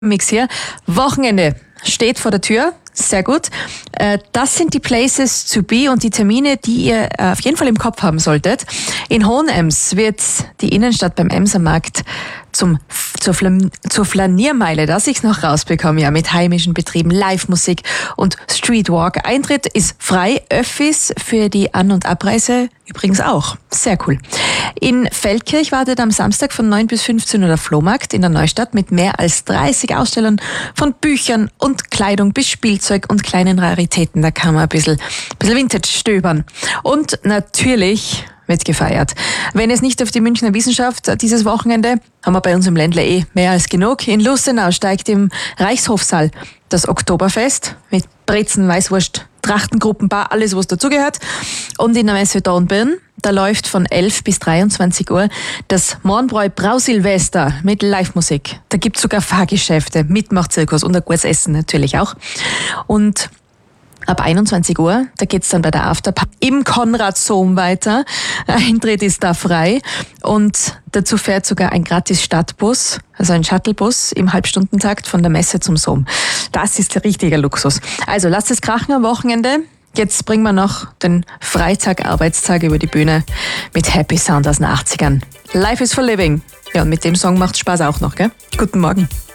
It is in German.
Mix hier. Wochenende steht vor der Tür. Sehr gut. Das sind die Places to be und die Termine, die ihr auf jeden Fall im Kopf haben solltet. In Hohenems wird die Innenstadt beim Emser Markt zur Flaniermeile, dass ich's noch rausbekomme, ja, mit heimischen Betrieben, Live-Musik und Streetwalk. Eintritt ist frei, Öffis für die An- und Abreise übrigens auch. Sehr cool. In Feldkirch wartet am Samstag von 9 bis 15 Uhr der Flohmarkt in der Neustadt mit mehr als 30 Ausstellern von Büchern und Kleidung bis Spielzeug und kleinen Raritäten. Da kann man ein bisschen Vintage stöbern. Und natürlich wird gefeiert. Wenn es nicht auf die Münchner Wissenschaft dieses Wochenende, haben wir bei uns im Ländle mehr als genug. In Lustenau steigt im Reichshofsaal das Oktoberfest mit Brezen, Weißwurst, Trachtengruppenbar, alles was dazugehört. Und in der Messe Dornbirn, da läuft von 11 bis 23 Uhr das Mornbräu Brausilvester mit Live-Musik. Da gibt's sogar Fahrgeschäfte, Mitmachzirkus und ein gutes Essen natürlich auch. Und ab 21 Uhr, da geht's dann bei der Afterparty im Konrad-Sohm weiter. Eintritt ist da frei und dazu fährt sogar ein gratis Stadtbus, also ein Shuttlebus im Halbstundentakt von der Messe zum Sohm. Das ist der richtige Luxus. Also lasst es krachen am Wochenende. Jetzt bringen wir noch den Freitag, Arbeitstag über die Bühne mit Happy Sound aus den 80ern. Life is for living. Ja, und mit dem Song macht's Spaß auch noch, gell? Guten Morgen.